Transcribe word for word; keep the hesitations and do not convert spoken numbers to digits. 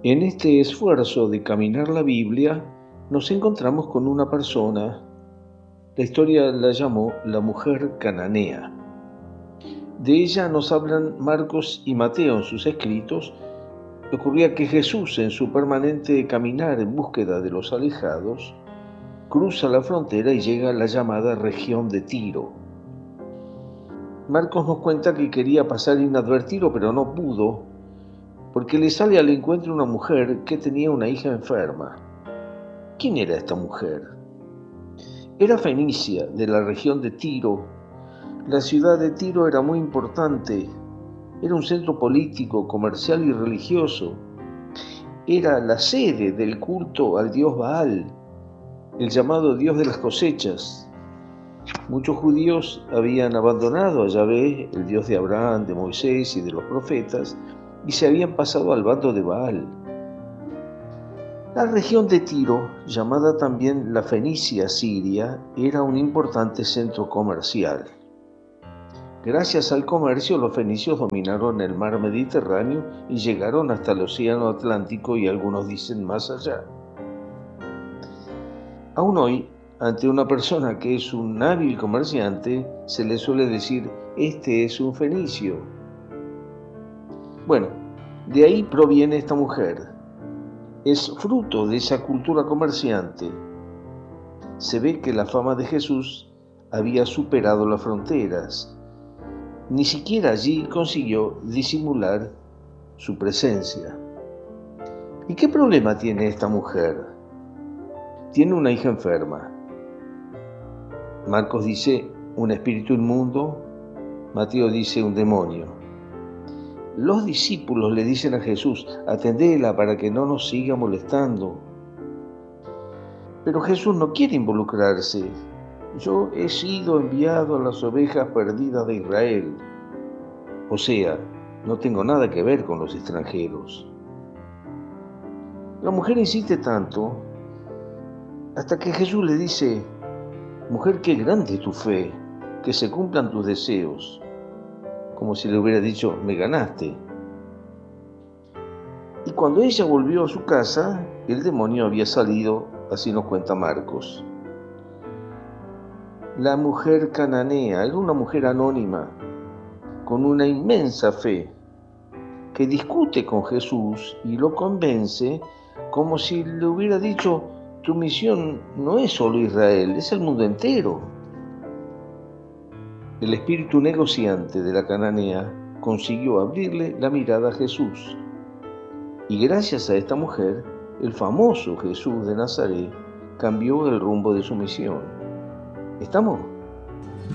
En este esfuerzo de caminar la Biblia, nos encontramos con una persona, la historia la llamó la mujer cananea. De ella nos hablan Marcos y Mateo en sus escritos. Ocurría que Jesús, en su permanente caminar en búsqueda de los alejados, cruza la frontera y llega a la llamada región de Tiro. Marcos nos cuenta que quería pasar inadvertido, pero no pudo, porque le sale al encuentro una mujer que tenía una hija enferma. ¿Quién era esta mujer? Era fenicia, de la región de Tiro. La ciudad de Tiro era muy importante. Era un centro político, comercial y religioso. Era la sede del culto al dios Baal, el llamado dios de las cosechas. Muchos judíos habían abandonado a Yahvé, el dios de Abraham, de Moisés y de los profetas, y se habían pasado al bando de Baal. La región de Tiro, llamada también la Fenicia Siria, era un importante centro comercial. Gracias al comercio, los fenicios dominaron el mar Mediterráneo y llegaron hasta el océano Atlántico y algunos dicen más allá. Aún hoy, ante una persona que es un hábil comerciante, se le suele decir, este es un fenicio. Bueno, de ahí proviene esta mujer. Es fruto de esa cultura comerciante. Se ve que la fama de Jesús había superado las fronteras. Ni siquiera allí consiguió disimular su presencia. ¿Y qué problema tiene esta mujer? Tiene una hija enferma. Marcos dice un espíritu inmundo, Mateo dice un demonio. Los discípulos le dicen a Jesús, atendela para que no nos siga molestando. Pero Jesús no quiere involucrarse. Yo he sido enviado a las ovejas perdidas de Israel. O sea, no tengo nada que ver con los extranjeros. La mujer insiste tanto hasta que Jesús le dice, mujer, qué grande es tu fe, que se cumplan tus deseos. Como si le hubiera dicho, me ganaste. Y cuando ella volvió a su casa, el demonio había salido, así nos cuenta Marcos. La mujer cananea era una mujer anónima, con una inmensa fe, que discute con Jesús y lo convence como si le hubiera dicho, tu misión no es solo Israel, es el mundo entero. El espíritu negociante de la cananea consiguió abrirle la mirada a Jesús. Y gracias a esta mujer, el famoso Jesús de Nazaret cambió el rumbo de su misión. ¿Estamos?